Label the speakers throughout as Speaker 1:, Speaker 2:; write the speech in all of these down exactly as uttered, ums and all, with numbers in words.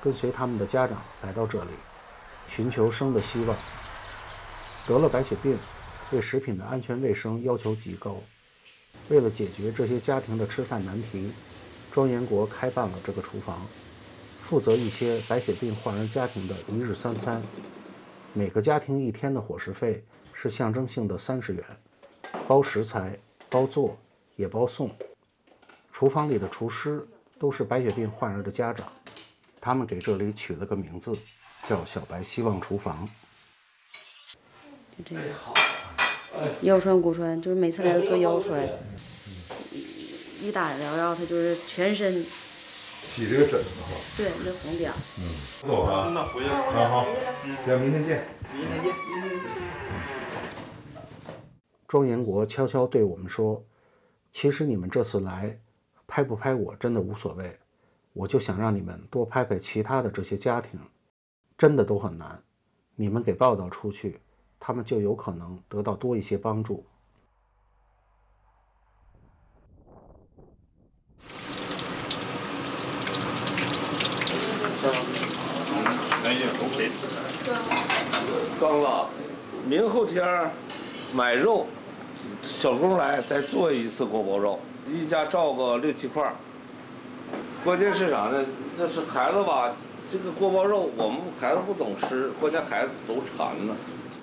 Speaker 1: 跟随他们的家长来到这里，寻求生的希望。得了白血病，对食品的安全卫生要求极高。为了解决这些家庭的吃饭难题，庄严国开办了这个厨房，负责一些白血病患儿家庭的一日三餐。每个家庭一天的伙食费是象征性的三十元，包食材、包做，也包送。厨房里的厨师都是白血病患儿的家长，他们给这里取了个名字，叫小白希望厨房。
Speaker 2: 就这个腰穿骨穿，就是每次来都做腰穿，一打疗药，他就是全身
Speaker 3: 起这个疹子哈。
Speaker 2: 对，那红点。
Speaker 3: 嗯，走啊，
Speaker 4: 那回去了。
Speaker 3: 好好，行，明天见。
Speaker 4: 明天见。
Speaker 1: 庄严国悄悄对我们说：“其实你们这次来，拍不拍我真的无所谓，我就想让你们多拍拍其他的这些家庭，真的都很难。你们给报道出去，他们就有可能得到多一些帮助。”
Speaker 4: 哎呀 ，OK。
Speaker 5: 刚子，明后天买肉，小工来再做一次锅包肉，一家照个六七块。关键是啥呢？这是孩子吧，这个锅包肉我们孩子不懂吃，关键孩子都馋呢。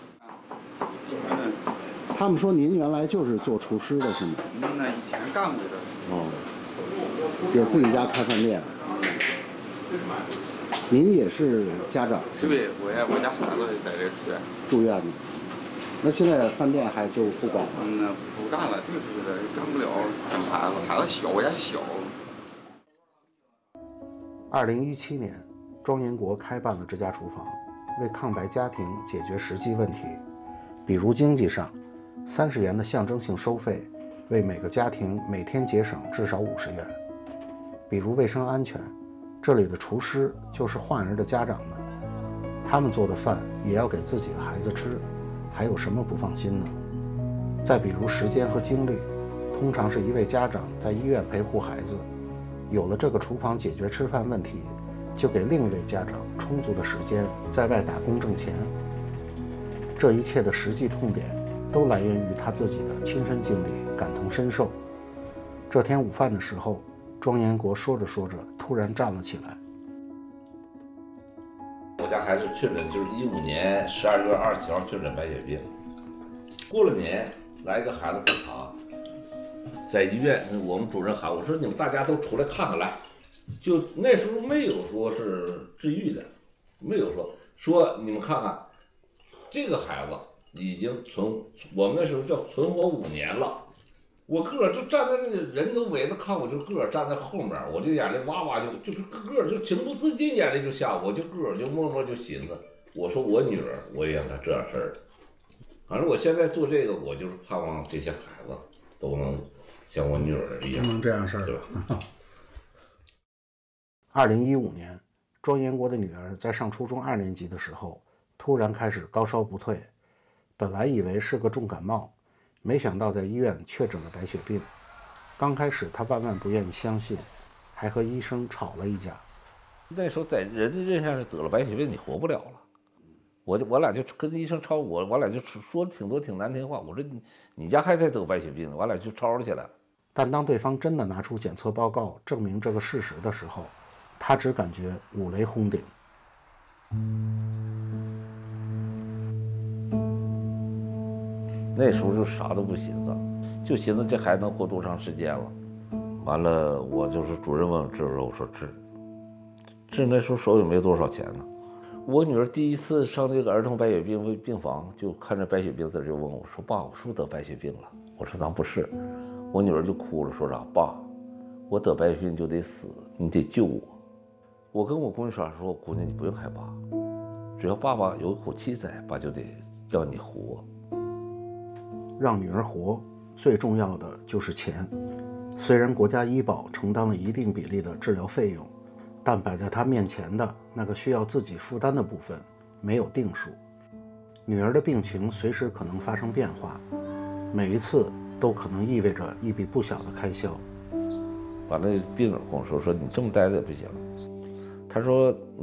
Speaker 1: 他们说您原来就是做厨师的，是吗？
Speaker 4: 那以前干过的。
Speaker 1: 哦，也自己家开饭店。您也是家长？
Speaker 4: 对，我呀，我家孩子在这住院。
Speaker 1: 住院呢？那现在饭店还就不管了？
Speaker 4: 嗯，那不干了，退出去了，干不了，整孩子，孩子小，我家小。
Speaker 1: 二零一七年，庄严国开办了这家厨房，为抗白家庭解决实际问题，比如经济上，三十元的象征性收费，为每个家庭每天节省至少五十元；比如卫生安全，这里的厨师就是患儿的家长们，他们做的饭也要给自己的孩子吃，还有什么不放心呢？再比如时间和精力，通常是一位家长在医院陪护孩子，有了这个厨房解决吃饭问题，就给另一位家长充足的时间在外打工挣钱。这一切的实际痛点都来源于他自己的亲身经历，感同身受。这天午饭的时候，庄严国说着说着突然站了起来。
Speaker 5: 我家孩子确诊就是一五年十二月二十七号确诊白血病，过了年来一个孩子复查，在医院我们主任喊我说你们大家都出来看看来，就那时候没有说是治愈的，没有说说你们看看这个孩子已经存，我们那时候叫存活五年了。我个儿就站在那个人都围着看我，就个儿站在后面，我就眼泪哇哇就就是个儿就情不自禁眼泪就下，我就个儿就默默就寻思，我说我女儿我也让她这样事儿。反正我现在做这个，我就是盼望这些孩子都能像我女儿一样，
Speaker 1: 能这样事儿，
Speaker 5: 对吧？
Speaker 1: 二零一五年，庄严国的女儿在上初中二年级的时候，突然开始高烧不退，本来以为是个重感冒。没想到在医院确诊了白血病，刚开始他万万不愿意相信，还和医生吵了一架。
Speaker 5: 那时候在人的印象是得了白血病你活不了了，我就我俩就跟医生吵，我我俩就说了挺多挺难听话，我说你你家还在得白血病呢，我俩就吵了起来。
Speaker 1: 但当对方真的拿出检测报告证明这个事实的时候，他只感觉五雷轰顶。
Speaker 5: 那时候就啥都不寻思，就寻思这孩子能活多长时间了。完了，我就是主任问我治不治，我说治。治那时候手里没多少钱呢。我女儿第一次上这个儿童白血病病房，就看着白血病字就问我说：“爸，我是不是得白血病了？”我说：“咱不是。”我女儿就哭了，说啥：“爸，我得白血病就得死，你得救我。”我跟我闺女说：“说姑娘你不用害怕，只要爸爸有一口气在，爸就得让你活。”
Speaker 1: 让女儿活，最重要的就是钱。虽然国家医保承担了一定比例的治疗费用，但摆在她面前的那个需要自己负担的部分没有定数。女儿的病情随时可能发生变化，每一次都可能意味着一笔不小的开销。
Speaker 5: 把那病人跟我说说你这么待着也不行，他说